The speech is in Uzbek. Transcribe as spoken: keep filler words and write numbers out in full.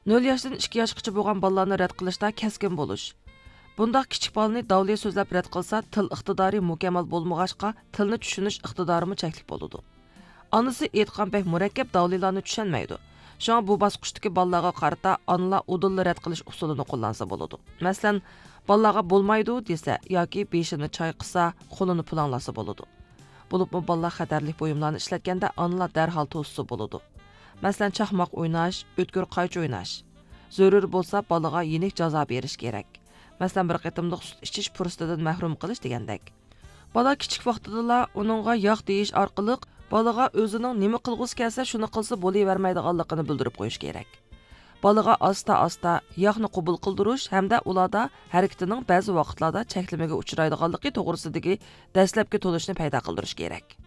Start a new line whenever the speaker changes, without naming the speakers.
nol yoshdan ikki yoshgacha bo'lgan bolalarni rad qilishda keskin bo'lish. Bundaq kichik bolani davliy so'zlab rad qilsa, til iqtidori mukammal bo'lmag'achqa tilni tushunish iqtidorimi cheklik bo'ladi. Anысы aytgan bek murakkab davlilarni tushunmaydi. Şoň bu basqıçdaki balalarga qarata analar udulni rad qilish usulini qo'llansa bo'ladi. Masalan, balalarga bo'lmaydi desa yoki beshini chayqisa, qo'lini pulanlasa bo'ladi. Bo'libmi balalar xatarlik buyumlarni ishlatganda analar darhol to'ssa bo'ladi. Masalan, chaqmoq o'ynash, o'tkir qaychi o'ynash. Zarur bo'lsa balaga yenik jazo berish kerak. Masalan, bir qitimliq sut ichish fursatidan mahrum qilish degandek. Bala kichik vaqtida uningga yo'q deyish orqali balaga o'zining nima qilg'usi kelsa shuni qilsa bo'lavermaydiganligini bildirib qo'yish kerak. Balaga asta-asta yo'qni qabul qildirish hamda ularda harakatining ba'zi vaqtlarda cheklamaga uchraydiganligi to'g'risidagi dastlabki to'lishni paydo qildirish kerak.